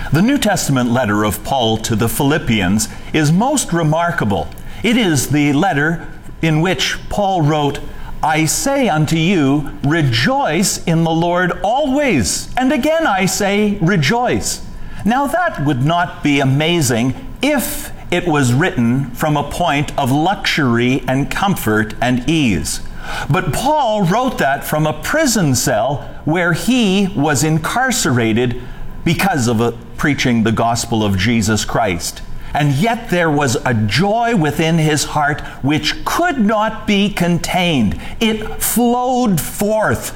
The New Testament letter of Paul to the Philippians is most remarkable. It is the letter in which Paul wrote, "I say unto you, rejoice in the Lord always. And again I say, rejoice." Now that would not be amazing if it was written from a point of luxury and comfort and ease. But Paul wrote that from a prison cell where he was incarcerated because of preaching the gospel of Jesus Christ. And yet there was a joy within his heart which could not be contained. It flowed forth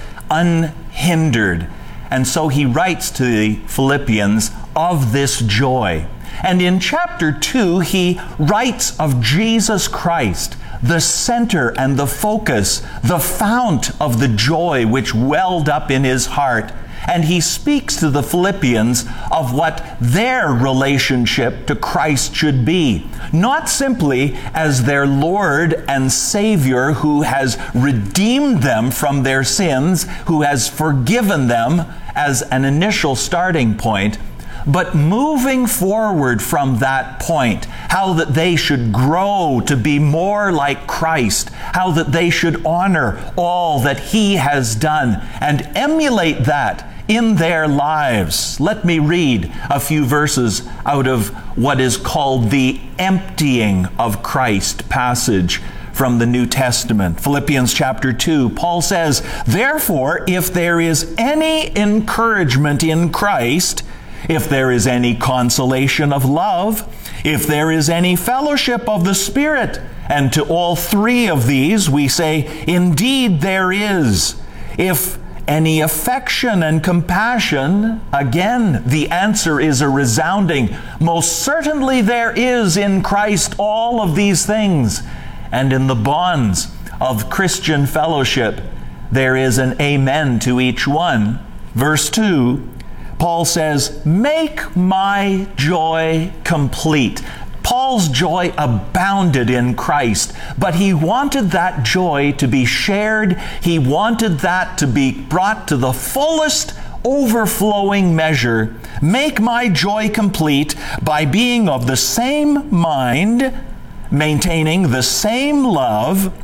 unhindered. And so he writes to the Philippians of this joy. And in chapter 2, he writes of Jesus Christ, the center and the focus, the fount of the joy which welled up in his heart. And he speaks to the Philippians of what their relationship to Christ should be. Not simply as their Lord and Savior who has redeemed them from their sins, who has forgiven them as an initial starting point, but moving forward from that point, how that they should grow to be more like Christ, how that they should honor all that He has done and emulate that in their lives. Let me read a few verses out of what is called the emptying of Christ passage from the New Testament. Philippians chapter 2, Paul says, "Therefore, if there is any encouragement in Christ, if there is any consolation of love, if there is any fellowship of the Spirit," and to all three of these we say, "Indeed there is." If any affection and compassion, again, the answer is a resounding, "Most certainly there is in Christ all of these things." And in the bonds of Christian fellowship, there is an amen to each one. Verse 2, Paul says, "Make my joy complete." Paul's joy abounded in Christ, but he wanted that joy to be shared. He wanted that to be brought to the fullest overflowing measure. "Make my joy complete by being of the same mind, maintaining the same love,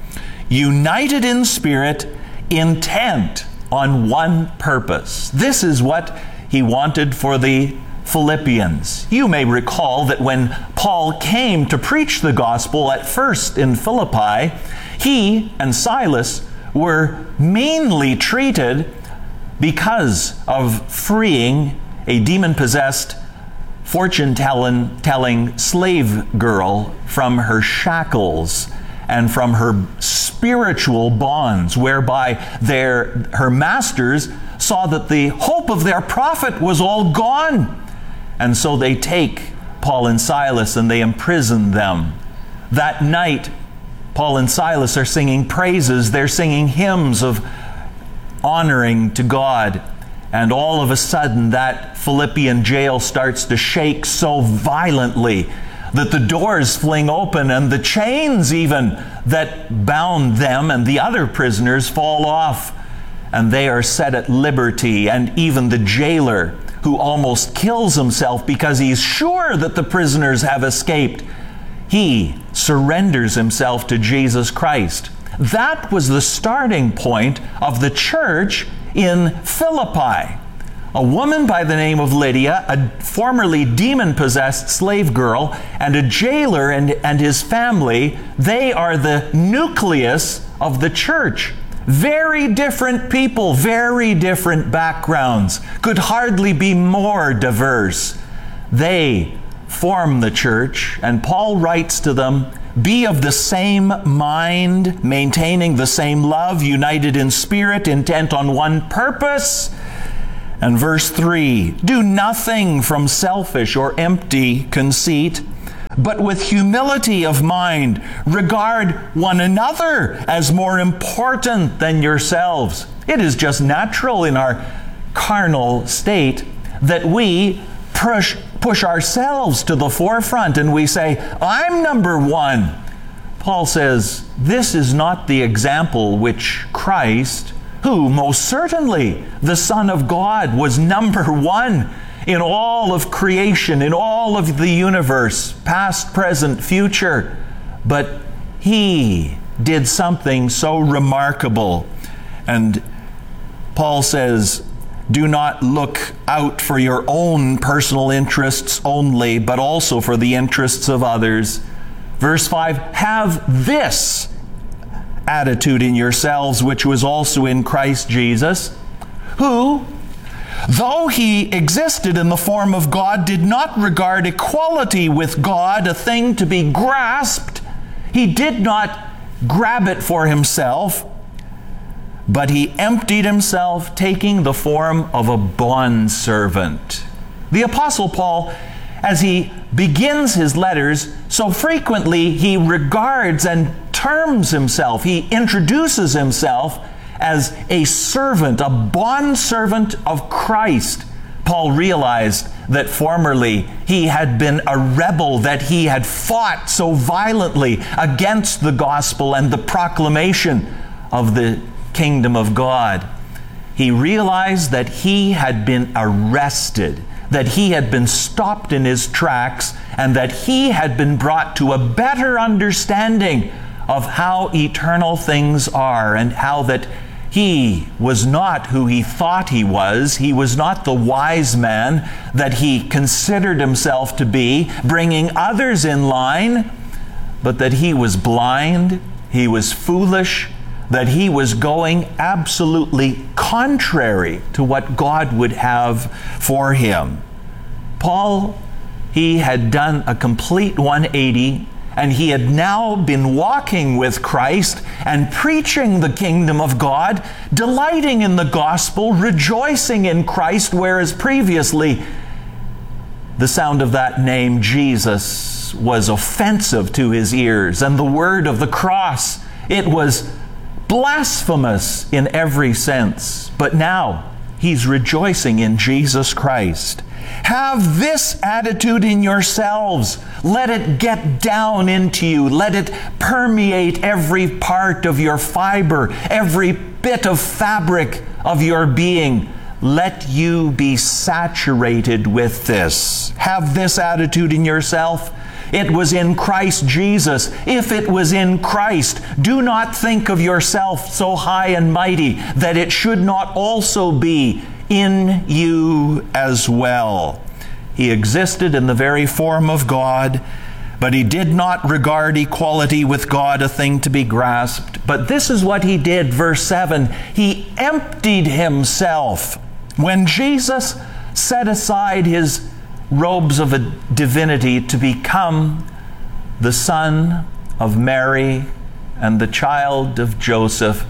united in spirit, intent on one purpose." This is what he wanted for the Philippians. You may recall that when Paul came to preach the gospel at first in Philippi, he and Silas were meanly treated because of freeing a demon-possessed fortune-telling slave girl from her shackles and from her spiritual bonds, whereby her masters saw that the hope of their profit was all gone. And so they take Paul and Silas and they imprison them. That night, Paul and Silas are singing praises. They're singing hymns of honoring to God. And all of a sudden, that Philippian jail starts to shake so violently that the doors fling open and the chains even that bound them and the other prisoners fall off. And they are set at liberty. And even the jailer, who almost kills himself because he's sure that the prisoners have escaped, he surrenders himself to Jesus Christ. That was the starting point of the church in Philippi. A woman by the name of Lydia, a formerly demon-possessed slave girl, and a jailer and his family, they are the nucleus of the church. Very different people, very different backgrounds, could hardly be more diverse. They form the church, and Paul writes to them, "Be of the same mind, maintaining the same love, united in spirit, intent on one purpose." And verse 3, "Do nothing from selfish or empty conceit, but with humility of mind, regard one another as more important than yourselves." It is just natural in our carnal state that we push ourselves to the forefront and we say, "I'm number one." Paul says, this is not the example which Christ, who most certainly, the Son of God, was number one in all of creation, in all of the universe, past, present, future. But he did something so remarkable. And Paul says, do not look out for your own personal interests only, but also for the interests of others. Verse 5, have this attitude in yourselves, which was also in Christ Jesus, who, though he existed in the form of God, did not regard equality with God a thing to be grasped. He did not grab it for himself, but he emptied himself, taking the form of a bondservant. The Apostle Paul, as he begins his letters, so frequently he regards and terms himself, he introduces himself as a servant, a bondservant of Christ. Paul realized that formerly he had been a rebel, that he had fought so violently against the gospel and the proclamation of the kingdom of God. He realized that he had been arrested, that he had been stopped in his tracks, and that he had been brought to a better understanding of how eternal things are, and how that he was not who he thought he was. He was not the wise man that he considered himself to be, bringing others in line, but that he was blind, he was foolish, that he was going absolutely contrary to what God would have for him. Paul, he had done a complete 180, and he had now been walking with Christ and preaching the kingdom of God, delighting in the gospel, rejoicing in Christ, whereas previously the sound of that name, Jesus, was offensive to his ears, and the word of the cross, it was blasphemous in every sense. But now he's rejoicing in Jesus Christ. Have this attitude in yourselves. Let it get down into you. Let it permeate every part of your fiber, every bit of fabric of your being. Let you be saturated with this. Have this attitude in yourself. It was in Christ Jesus. If it was in Christ, do not think of yourself so high and mighty that it should not also be in you as well. He existed in the very form of God, but he did not regard equality with God a thing to be grasped. But this is what he did, verse 7. He emptied himself. When Jesus set aside his robes of a divinity to become the son of Mary and the child of Joseph,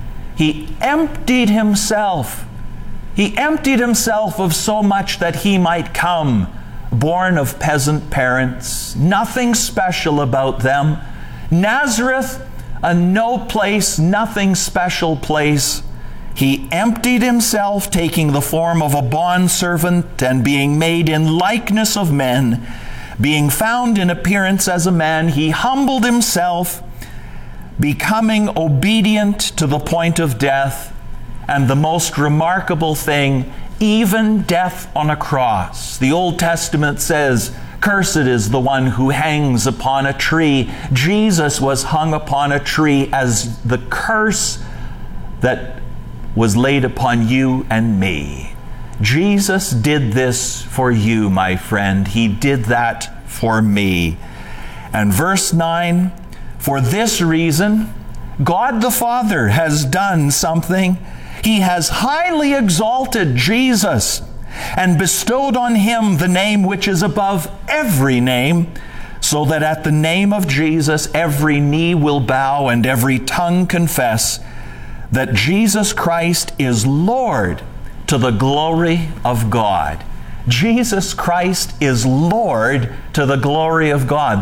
he emptied himself. He emptied himself of so much that he might come, born of peasant parents, nothing special about them. Nazareth, a no place, nothing special place. He emptied himself, taking the form of a bondservant, and being made in likeness of men, being found in appearance as a man, he humbled himself, becoming obedient to the point of death, and the most remarkable thing, even death on a cross. The Old Testament says, "Cursed is the one who hangs upon a tree." Jesus was hung upon a tree as the curse that was laid upon you and me. Jesus did this for you, my friend. He did that for me. And verse 9, for this reason, God the Father has done something. He has highly exalted Jesus and bestowed on him the name which is above every name, so that at the name of Jesus every knee will bow and every tongue confess that Jesus Christ is Lord, to the glory of God. Jesus Christ is Lord, to the glory of God.